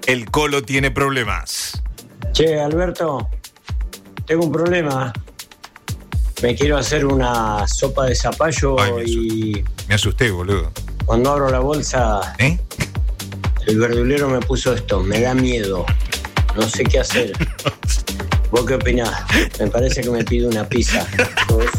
El Colo tiene problemas. Che, Alberto, tengo un problema. Me quiero hacer una sopa de zapallo. Ay, me asusté, boludo. Cuando abro la bolsa, el verdulero me puso esto. Me da miedo. No sé qué hacer. ¿Vos qué opinás? Me parece que me pide una pizza.